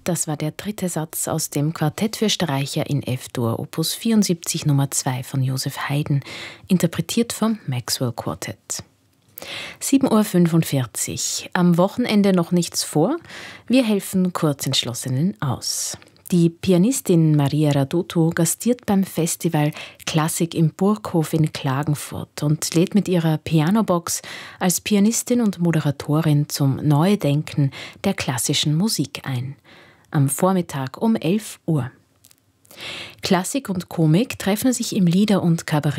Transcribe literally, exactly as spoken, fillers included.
Das war der dritte Satz aus dem Quartett für Streicher in F-Dur, Opus vierundsiebzig Nummer zwei von Joseph Haydn, interpretiert vom Maxwell Quartett. sieben Uhr fünfundvierzig. Am Wochenende noch nichts vor? Wir helfen Kurzentschlossenen aus. Die Pianistin Maria Radutu gastiert beim Festival Klassik im Burghof in Klagenfurt und lädt mit ihrer Pianobox als Pianistin und Moderatorin zum Neudenken der klassischen Musik ein. Am Vormittag um elf Uhr. Klassik und Komik treffen sich im Lieder- und Kabarett